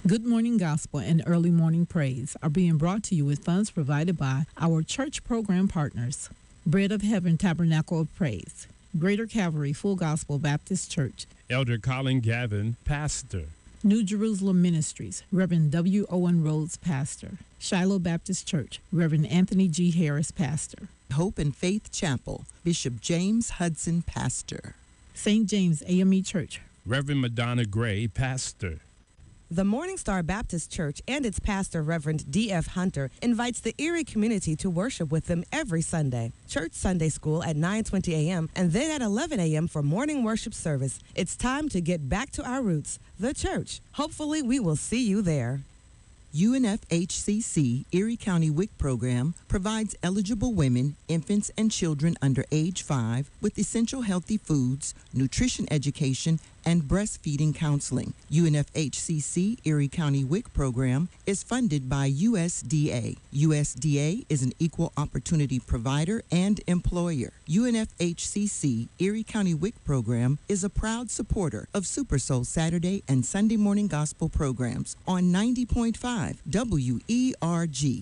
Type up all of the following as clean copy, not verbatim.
Good Morning Gospel and Early Morning Praise are being brought to you with funds provided by our church program partners. Bread of Heaven Tabernacle of Praise, Greater Calvary Full Gospel Baptist Church, Elder Colin Gavin, Pastor. New Jerusalem Ministries, Reverend W. Owen Rhodes, Pastor. Shiloh Baptist Church, Reverend Anthony G. Harris, Pastor. Hope and Faith Chapel, Bishop James Hudson, Pastor. St. James AME Church, Reverend Madonna Gray, Pastor. The Morning Star Baptist Church and its pastor, Reverend D.F. Hunter, invites the Erie community to worship with them every Sunday. Church Sunday School at 9:20 a.m. and then at 11 a.m. for morning worship service. It's time to get back to our roots, the church. Hopefully, we will see you there. UNFHCC Erie County WIC program provides eligible women, infants, and children under age 5 with essential healthy foods, nutrition education, and breastfeeding counseling. UNFHCC Erie County WIC program is funded by USDA. USDA is an equal opportunity provider and employer. UNFHCC Erie County WIC program is a proud supporter of Super Soul Saturday and Sunday morning gospel programs on 90.5 WERG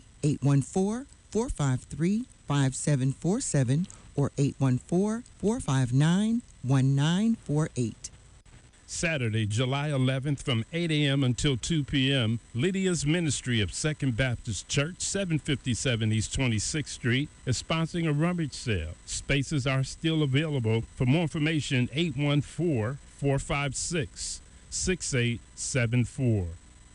814-453-5747 or 814-459-1948. Saturday, July 11th from 8 a.m. until 2 p.m., Lydia's Ministry of Second Baptist Church, 757 East 26th Street, is sponsoring a rummage sale. Spaces are still available. For more information, 814-456-6874.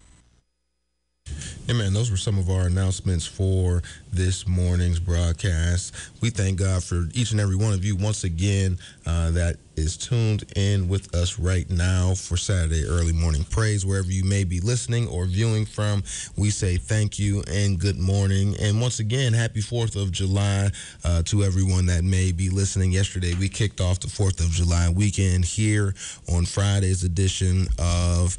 Hey man, those were some of our announcements for this morning's broadcast. We thank God for each and every one of you once again that is tuned in with us right now for Saturday Early Morning Praise. Wherever you may be listening or viewing from, we say thank you and good morning. And once again, happy 4th of July to everyone that may be listening. Yesterday, we kicked off the 4th of July weekend here on Friday's edition of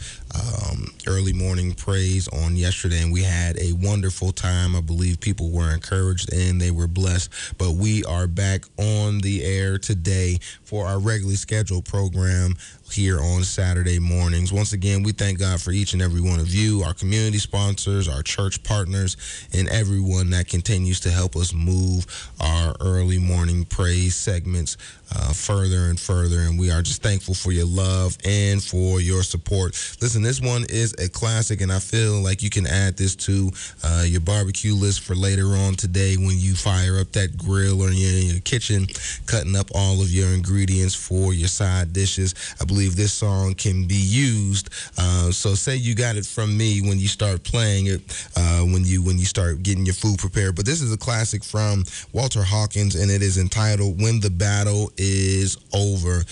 Early Morning Praise on yesterday, and we had a wonderful time. I believe people were encouraged and they were blessed. But we are back on the air today for our regularly scheduled program here on Saturday mornings. Once again, we thank God for each and every one of you, our community sponsors, our church partners, and everyone that continues to help us move our early morning praise segments further and further. And we are just thankful for your love and for your support. Listen, this one is a classic, and I feel like you can add this to your barbecue list for later on today when you fire up that grill or in your kitchen, cutting up all of your ingredients for your side dishes. I believe this song can be used. So say you got it from me when you start playing it, when you start getting your food prepared. But this is a classic from Walter Hawkins, and it is entitled "When the Battle Is Over."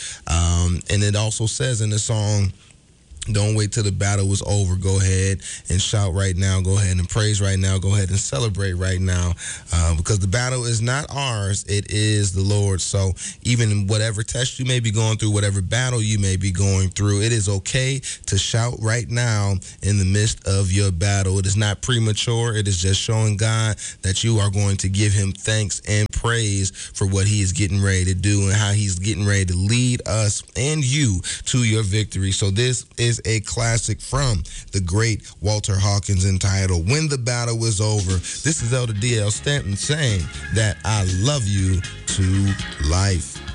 And it also says in the song, don't wait till the battle is over. Go ahead and shout right now. Go ahead and praise right now. Go ahead and celebrate right now, because the battle is not ours. It is the Lord. So even in whatever test you may be going through, whatever battle you may be going through, it is okay to shout right now in the midst of your battle. It is not premature. It is just showing God that you are going to give him thanks and praise for what he is getting ready to do and how he's getting ready to lead us and you to your victory. So this is a classic from the great Walter Hawkins entitled "When the Battle Is Over." This is Elder D.L. Stanton saying that I love you to life.